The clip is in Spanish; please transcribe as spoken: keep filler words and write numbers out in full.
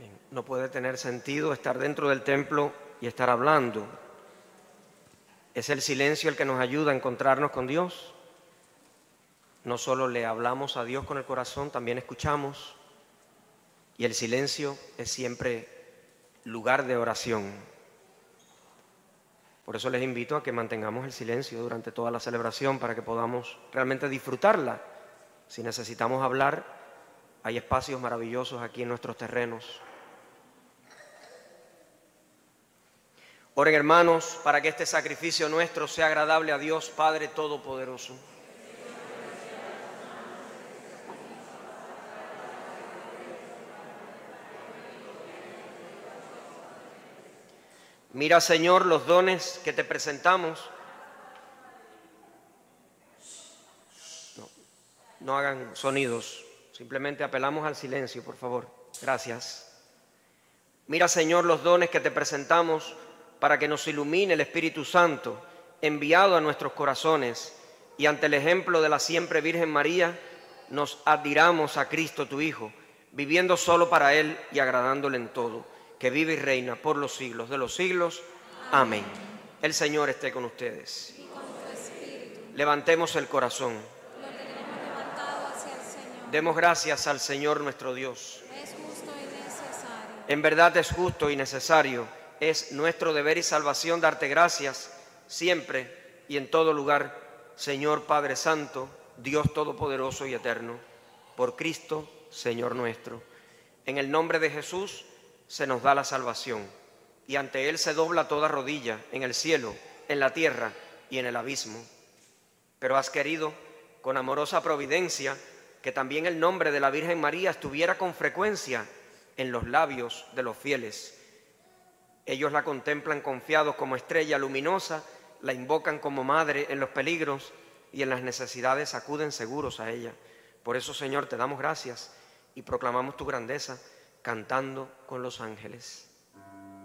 Bien, no puede tener sentido estar dentro del templo y estar hablando. Es el silencio el que nos ayuda a encontrarnos con Dios. No solo le hablamos a Dios con el corazón, también escuchamos. Y el silencio es siempre lugar de oración. Por eso les invito a que mantengamos el silencio durante toda la celebración para que podamos realmente disfrutarla. Si necesitamos hablar, hay espacios maravillosos aquí en nuestros terrenos. Oren, hermanos, para que este sacrificio nuestro sea agradable a Dios Padre Todopoderoso. Mira, Señor, los dones que te presentamos. No, no hagan sonidos, simplemente apelamos al silencio, por favor. Gracias. Mira, Señor, los dones que te presentamos para que nos ilumine el Espíritu Santo, enviado a nuestros corazones, y ante el ejemplo de la siempre Virgen María, nos adhiramos a Cristo, tu Hijo, viviendo solo para Él y agradándole en todo, que vive y reina por los siglos de los siglos. Amén. Amén. El Señor esté con ustedes. Y con tu espíritu. Levantemos el corazón. Lo tenemos levantado hacia el Señor. Demos gracias al Señor nuestro Dios. Es justo y necesario. En verdad es justo y necesario. Es nuestro deber y salvación darte gracias siempre y en todo lugar, Señor Padre Santo, Dios Todopoderoso y Eterno, por Cristo, Señor nuestro. En el nombre de Jesús se nos da la salvación, y ante Él se dobla toda rodilla, en el cielo, en la tierra y en el abismo. Pero has querido, con amorosa providencia, que también el nombre de la Virgen María estuviera con frecuencia en los labios de los fieles. Ellos la contemplan confiados como estrella luminosa, la invocan como madre en los peligros y en las necesidades acuden seguros a ella. Por eso, Señor, te damos gracias y proclamamos tu grandeza cantando con los ángeles.